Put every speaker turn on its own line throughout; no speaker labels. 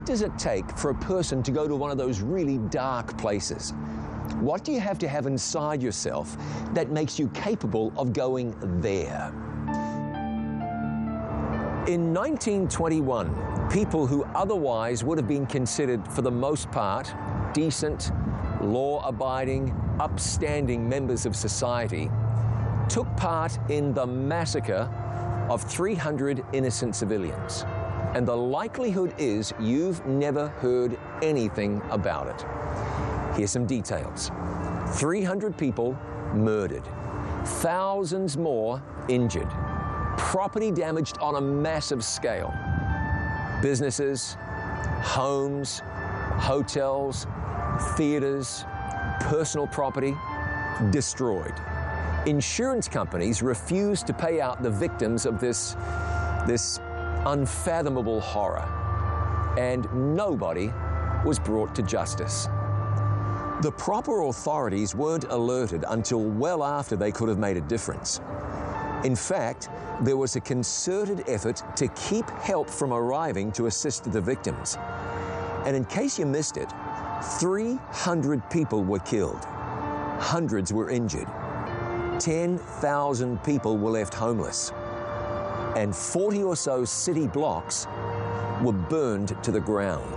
does it take for a person to go to one of those really dark places? What do you have to have inside yourself that makes you capable of going there? In 1921, people who otherwise would have been considered, for the most part, decent, law-abiding, upstanding members of society took part in the massacre of 300 innocent civilians. And the likelihood is you've never heard anything about it. Here's some details. 300 people murdered, thousands more injured, property damaged on a massive scale. Businesses, homes, hotels, theaters, personal property destroyed. Insurance companies refused to pay out the victims of this unfathomable horror, and nobody was brought to justice. The proper authorities weren't alerted until well after they could have made a difference. In fact, there was a concerted effort to keep help from arriving to assist the victims. And in case you missed it, 300 people were killed. Hundreds were injured. 10,000 people were left homeless. And 40 or so city blocks were burned to the ground.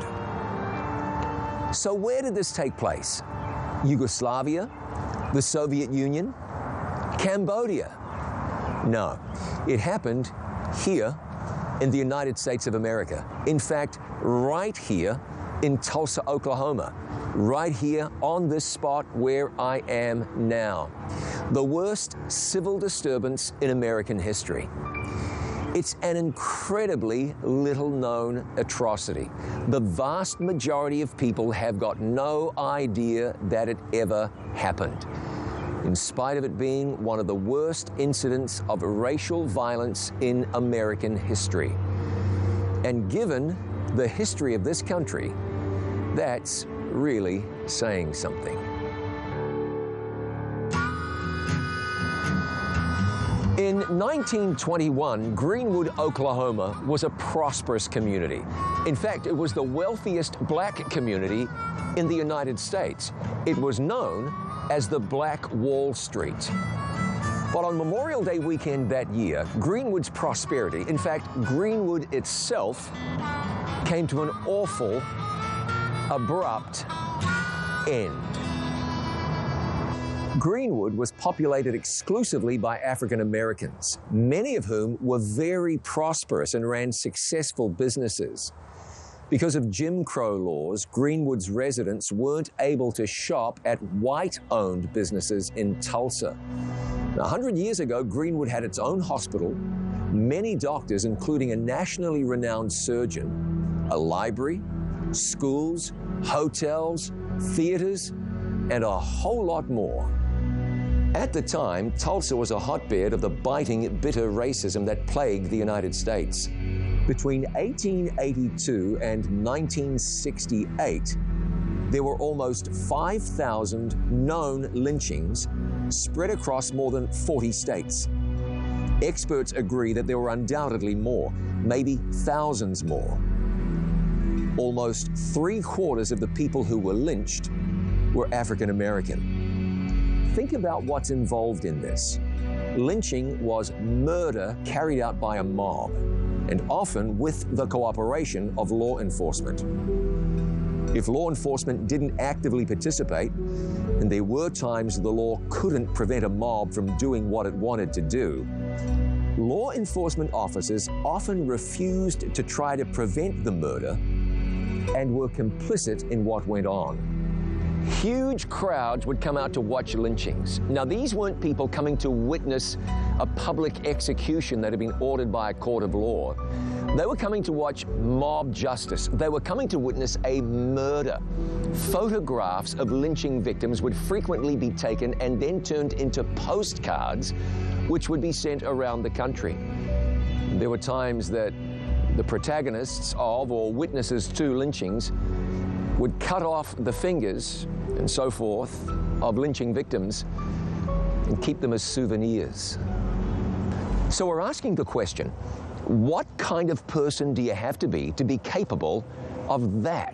So where did this take place? Yugoslavia? The Soviet Union? Cambodia? No, it happened here in the United States of America. In fact, right here in Tulsa, Oklahoma, right here on this spot where I am now. The worst civil disturbance in American history. It's an incredibly little-known atrocity. The vast majority of people have got no idea that it ever happened, in spite of it being one of the worst incidents of racial violence in American history. And given the history of this country, that's really saying something. In 1921, Greenwood, Oklahoma was a prosperous community. In fact, it was the wealthiest black community in the United States. It was known as the Black Wall Street. But on Memorial Day weekend that year, Greenwood's prosperity, in fact, Greenwood itself, came to an awful, abrupt end. Greenwood was populated exclusively by African Americans, many of whom were very prosperous and ran successful businesses. Because of Jim Crow laws, Greenwood's residents weren't able to shop at white-owned businesses in Tulsa. Now, 100 years ago, Greenwood had its own hospital, many doctors, including a nationally renowned surgeon, a library, schools, hotels, theaters, and a whole lot more. At the time, Tulsa was a hotbed of the biting, bitter racism that plagued the United States. Between 1882 and 1968, there were almost 5,000 known lynchings spread across more than 40 states. Experts agree that there were undoubtedly more, maybe thousands more. Almost 3/4 of the people who were lynched were African American. Think about what's involved in this. Lynching was murder carried out by a mob, and often with the cooperation of law enforcement. If law enforcement didn't actively participate, and there were times the law couldn't prevent a mob from doing what it wanted to do, law enforcement officers often refused to try to prevent the murder and were complicit in what went on. Huge crowds would come out to watch lynchings. Now, these weren't people coming to witness a public execution that had been ordered by a court of law. They were coming to watch mob justice. They were coming to witness a murder. Photographs of lynching victims would frequently be taken and then turned into postcards, which would be sent around the country. There were times that the protagonists of or witnesses to lynchings would cut off the fingers and so forth of lynching victims and keep them as souvenirs. So we're asking the question, what kind of person do you have to be capable of that.